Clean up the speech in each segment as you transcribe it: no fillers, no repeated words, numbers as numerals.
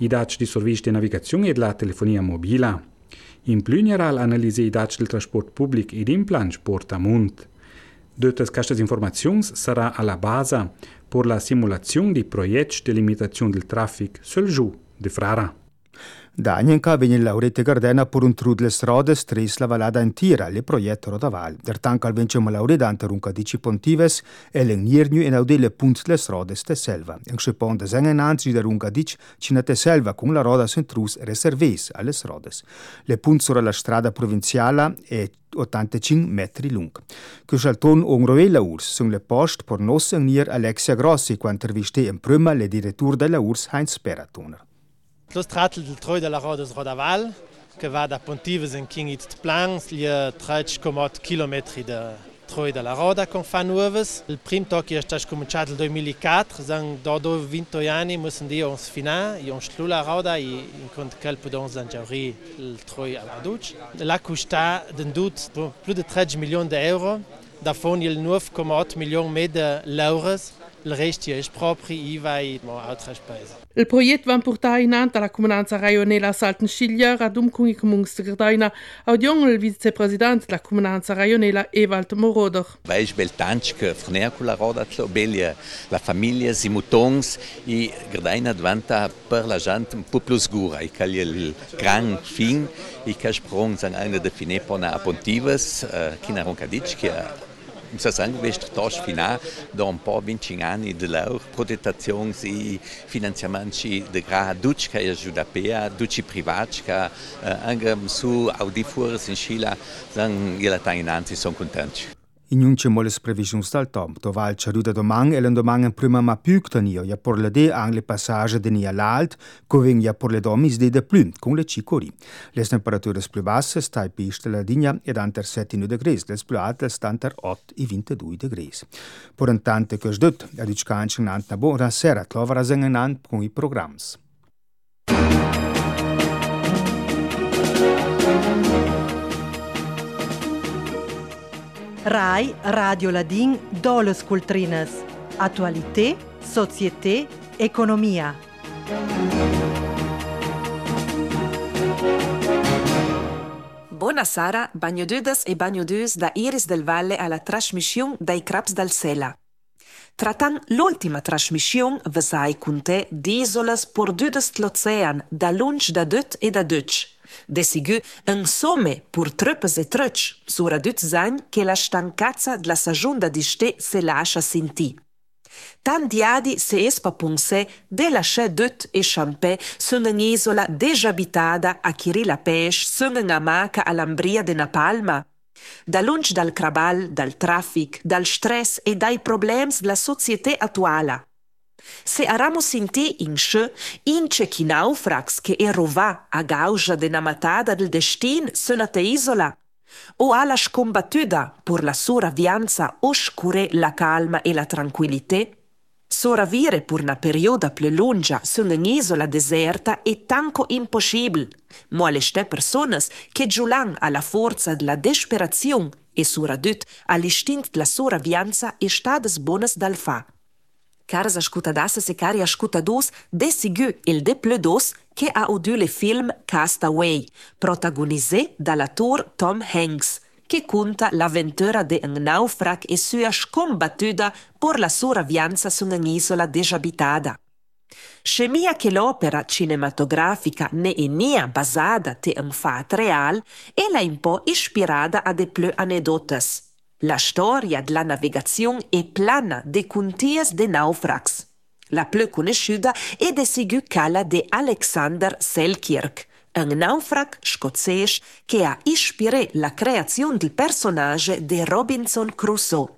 i dati di servizi di navigazione e della telefonia mobile. In più generale analisi i dati del trasporto pubblico ed implant porta a monte. Tutte queste informazioni sarà alla base per la simulazione di progetti di limitazione del traffico sul giù di Frara. Danjenka vegna Laurete Gardena per un trud les rodes tris la valada intera, le proietto rodaval. Der tank al vencem Laureda anterunca dici pontives e l'engniernu en audele punt les rodes te selva. En schepon de sengen anzi der unca dic cina te selva con la roda sentrus reserves alles rodes. Le punt sora la strada provinciala e 85 metri lung. Cusalton ongrovella urs sun le post por nos engnir Alexia Grossi quanterviste in prima le direttur della urs Heinz Peratoner. Lo strattel del Troi della Rodes Rodaval, che va da Pontives in Kingit Plans, gli 3,8 km da Troi della Roda con fan nuoves. Il primo tocco è stato cominciato nel 2004, zang da 20 anni müssen die uns fina, uns slula Roda i cont quel podon zanjauri il Troi alla Duc. La costa den dut più di 13 milioni di euro, davon il 9,8 milioni di laures. Il resto è proprio IVA e altre spese. Il progetto va portare in ante alla comunanza raionela Salten-Schillier ad con Comuns Gardaina audion il vicepresidente della comunanza raionela Ewald Moroder. Vais beltanch che fornea con la roda belia la famiglia si mutons e Gardaina diventa per la gente un po' più sicura e che il gran fin e che sprong san eine define pona a Pontives che na roncadic che se sangue questo tosh fina da un po' 20 anni di loro protezione e finanziamenti di gra duc che aiuta per duci privati che anche su audifurs in Scila san ila tainanzi sono contenti. In un moles previsions dal tom, toval charuda domang e l'endomang en prima ma più tanio, ja por le de ang le passage de nia l'alt, coving ja por le domis de plum, con le cicori. Les temperatures più basse stai piste la digna ed anter 7 degrees, les più alte stanter 8 e 22 degrees. Por un tante che sdut, adic canchen ant na buona sera, tlovara zengenant con i programs. Rai Radio Ladin Doles Cultrines. Attualité, société, economia. Buonasera, bagnodudes e bagnodus da Iris del Valle alla trasmissione dai Craps dal Sela. Trattan l'ultima trasmissione vesai con te d'isolas pordudes l'ocean da lunch da dut e da duc. Desigu un somme pur truppes e truc, sura dut zain che la stancazza della stagione di ste se lascia sentì. Tan diadi se espa punse de lasce dut e champè sun un'isola desabitata a chiri la pesce sun un'amaca all'ambria de Napalma. Da lunch dal crabal, dal traffic, dal stress e dai problemi della società attuale. Se aramo sentì in chi naufrags che erova a causa de namatada del destin sulla te isola, o alla scombattuta per la soravvianza oscure la calma e la tranquillità, soravvire per una perioda più lunga su un'isola deserta è tanto impossibile, ma le ste persone che giulan alla forza della desperazione e soradut all'istinto della soravvianza e stades bonas dal fa. Caras ascoltadasses e cari ascoltadors, desigu il de plödos che ha audu le film Castaway, protagonisé dall'attore Tom Hanks, che conta l'avventura di un naufrag e sua scombattuta per la sopravvivenza su un'isola desabitata. Scemia che l'opera cinematografica ne è nia basata te un fat real e la un po' ispirata a de plö aneddotes. La storia della navigazione è plana de contias de naufrags. La più conosciuta è de sigu cala de Alexander Selkirk, un naufrag scozzese che ha ispirato la creazione del personaggio di Robinson Crusoe.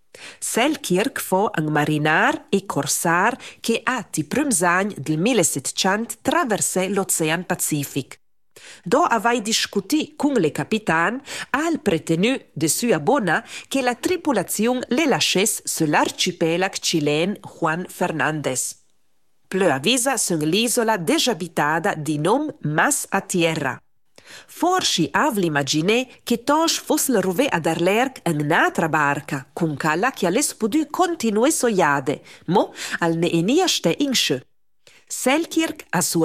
Selkirk fu un marinar e corsar che ha ti primi anni del 1700 traversé l'Oceano Pacific. Do avai discuti con le capitan al pretenu de sua bona che la tripulazione le lasciesse sull'arcipelag chilen Juan Fernández. Pleu avisa su l'isola desabitata di nom Mas a Tierra. Forsi avli immaginé che tosh fosse la ruve ad arlerg un'altra barca, con cala che all'es podu continue soiade, mo al ne enia ste in sce. Selkirk ha